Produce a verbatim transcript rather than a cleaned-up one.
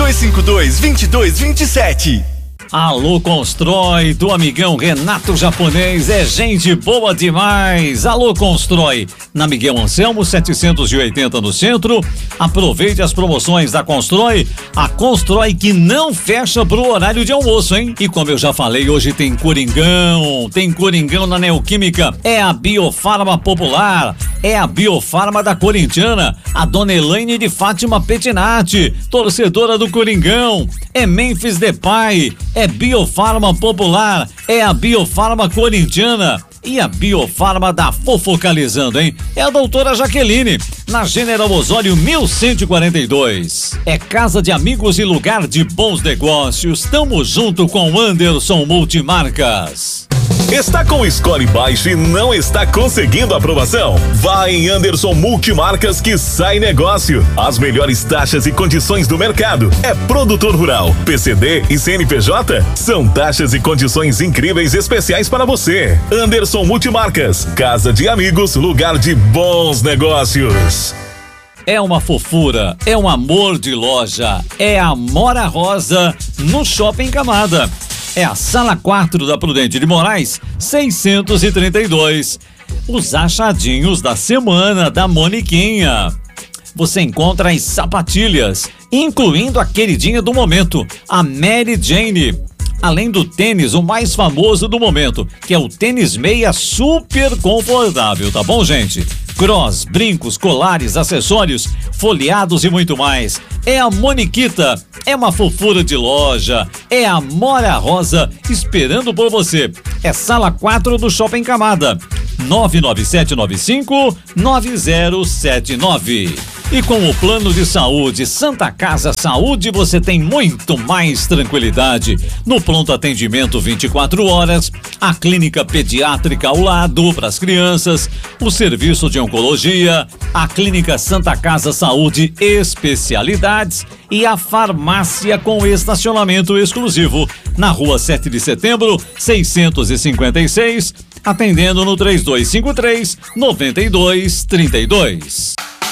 dois cinco dois, dois dois dois sete. Alô Constrói, do amigão Renato Japonês, é gente boa demais. Alô Constrói, na Miguel Anselmo setecentos e oitenta no centro. Aproveite as promoções da Constrói, a Constrói que não fecha pro horário de almoço, hein? E como eu já falei, hoje tem Coringão, tem Coringão na Neoquímica, é a Biofarma Popular, é a Biofarma da Corintiana, a Dona Elaine de Fátima Petinati, torcedora do Coringão, é Memphis Depay, é Biofarma Popular, é a Biofarma Corintiana e a Biofarma da Fofocalizando, hein? É a doutora Jaqueline, na General Osório mil cento e quarenta e dois. É casa de amigos e lugar de bons negócios. Tamo junto com Anderson Multimarcas. Está com o score baixo e não está conseguindo aprovação? Vá em Anderson Multimarcas que sai negócio. As melhores taxas e condições do mercado. É produtor rural, P C D e C N P J? São taxas e condições incríveis especiais para você. Anderson Multimarcas, casa de amigos, lugar de bons negócios. É uma fofura, é um amor de loja, é a Mora Rosa no Shopping Camada. É a Sala quatro da Prudente de Moraes, seiscentos e trinta e dois. Os achadinhos da semana da Moniquinha. Você encontra as sapatilhas, incluindo a queridinha do momento, a Mary Jane. Além do tênis, o mais famoso do momento, que é o tênis meia super confortável, tá bom, gente? Cross, brincos, colares, acessórios, folheados e muito mais. É a Moniquita, é uma fofura de loja, é a Mora Rosa esperando por você. É Sala quatro do Shopping Camada, nove nove sete nove cinco nove zero sete nove. E com o plano de saúde Santa Casa Saúde, você tem muito mais tranquilidade. No pronto atendimento vinte e quatro horas, a clínica pediátrica ao lado para as crianças, o serviço de oncologia, a clínica Santa Casa Saúde Especialidades e a farmácia com estacionamento exclusivo na rua sete de setembro, seiscentos e cinquenta e seis, atendendo no três dois cinco três, nove dois três dois.